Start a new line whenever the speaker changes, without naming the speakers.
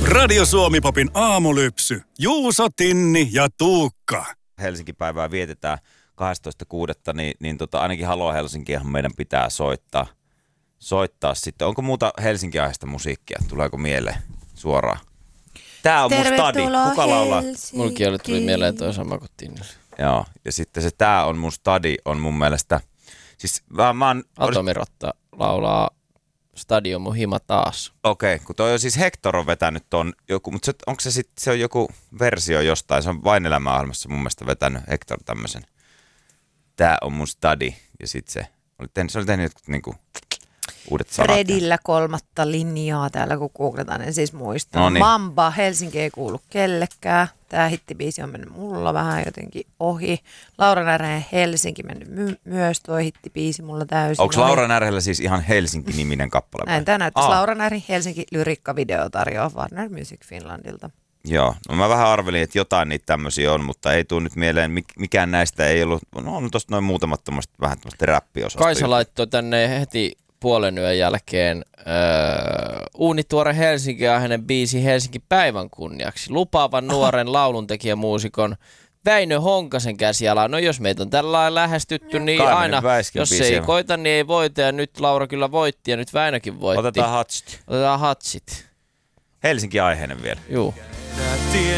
Radio Suomi-popin aamulypsy. Juuso, Tinni ja Tuukka.
Helsinki-päivää vietetään 12.6. Niin ainakin Halo Helsinkiähän meidän pitää soittaa sitten. Onko muuta Helsinki-aiheista musiikkia? Tuleeko mieleen suoraan? Tää on mun stadi. Kuka laulaa?
Mulkin tuli mieleen toi sama kuin Tinnille.
Joo, ja sitten se Tää on mun stadi on mun mielestä... Siis
Atomirotta laulaa Stadi on mun hima taas.
Okei, kun toi on siis Hector on vetänyt ton joku, mutta onko se sitten se on joku versio jostain, se on Vain elämä-ohjelmassa mun mielestä vetänyt Hector tämmösen. Tää on mun stadi ja sitten se oli tehnyt jotkut niinku uudet sanat.
Fredillä 3. linjaa täällä kun googletaan, en siis muista.
Noniin.
Mamba, Helsinki ei kuulu kellekään. Tää hittibiisi on mennyt mulla vähän jotenkin ohi. Laura Närhen Helsinki mennyt myös, tuo hittibiisi mulla täysin.
Onko Laura Närhellä siis ihan Helsinki-niminen kappale?
Näin tää näyttäisi Laura Närhen Helsinki lyrikkavideo tarjoaa Warner Music Finlandilta.
Joo, no mä vähän arvelin, että jotain niitä tämmöisiä on, mutta ei tule nyt mieleen, mikään näistä ei ollut, no on tosta noin muutamat vähän tämmöistä räppiosastoja.
Kaisa laittoi tänne heti puolen yön jälkeen uunituore Helsinki-aiheinen biisi Helsinki päivän kunniaksi. Lupaavan nuoren lauluntekijämuusikon Väinö Honkasen käsialaa. No jos meitä on tällä lailla lähestytty, niin
Kaiminen
aina,
Väiskin
jos
biisi.
ei koita, niin ei voita. Ja nyt Laura kyllä voitti ja nyt Väinökin voitti.
Otetaan hatsit.
Otetaan hatsit.
Helsinki-aiheinen vielä.
Juu.